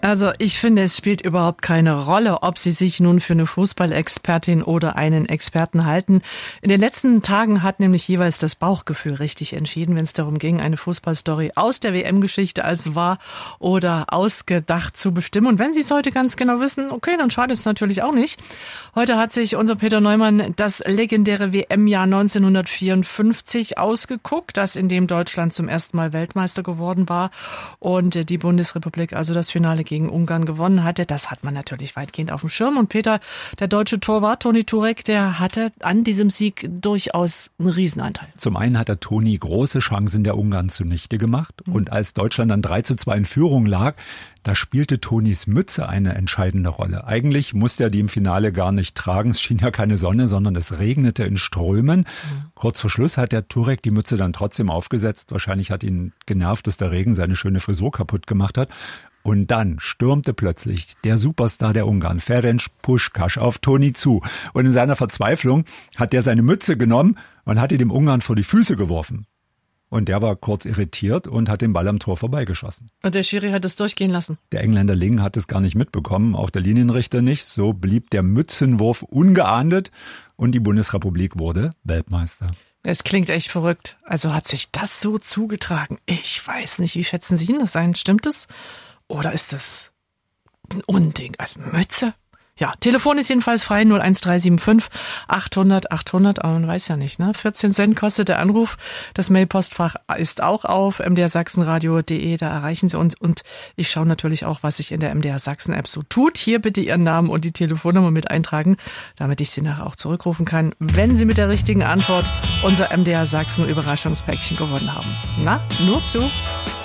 Also ich finde, es spielt überhaupt keine Rolle, ob Sie sich nun für eine Fußballexpertin oder einen Experten halten. In den letzten Tagen hat nämlich jeweils das Bauchgefühl richtig entschieden, wenn es darum ging, eine Fußballstory aus der WM-Geschichte als wahr oder ausgedacht zu bestimmen. Und wenn Sie es heute ganz genau wissen, okay, dann schadet es natürlich auch nicht. Heute hat sich unser Peter Neumann das legendäre WM-Jahr 1954 ausgeguckt, das in dem Deutschland zum ersten Mal Weltmeister geworden war und die Bundesrepublik also das Finale gegen Ungarn gewonnen hatte. Das hat man natürlich weitgehend auf dem Schirm. Und Peter, der deutsche Torwart Toni Turek, der hatte an diesem Sieg durchaus einen Riesenanteil. Zum einen hat der Toni große Chancen der Ungarn zunichte gemacht. Und als Deutschland dann 3:2 in Führung lag, da spielte Tonis Mütze eine entscheidende Rolle. Eigentlich musste er die im Finale gar nicht tragen. Es schien ja keine Sonne, sondern es regnete in Strömen. Kurz vor Schluss hat der Turek die Mütze dann trotzdem aufgesetzt. Wahrscheinlich hat ihn genervt, dass der Regen seine schöne Frisur kaputt gemacht hat. Und dann stürmte plötzlich der Superstar der Ungarn, Ferenc Puskás, auf Toni zu. Und in seiner Verzweiflung hat er seine Mütze genommen und hat die dem Ungarn vor die Füße geworfen. Und der war kurz irritiert und hat den Ball am Tor vorbeigeschossen. Und der Schiri hat es durchgehen lassen. Der Engländer Ling hat es gar nicht mitbekommen, auch der Linienrichter nicht. So blieb der Mützenwurf ungeahndet und die Bundesrepublik wurde Weltmeister. Es klingt echt verrückt. Also hat sich das so zugetragen? Ich weiß nicht, wie schätzen Sie ihn das ein? Stimmt es? Oder ist das ein Unding als Mütze? Ja, Telefon ist jedenfalls frei, 01375 800 800, aber man weiß ja nicht, ne? 14 Cent kostet der Anruf. Das Mailpostfach ist auch auf mdrsachsenradio.de, da erreichen Sie uns. Und ich schaue natürlich auch, was sich in der MDR Sachsen App so tut. Hier bitte Ihren Namen und die Telefonnummer mit eintragen, damit ich Sie nachher auch zurückrufen kann, wenn Sie mit der richtigen Antwort unser MDR Sachsen Überraschungspäckchen gewonnen haben. Na, nur zu.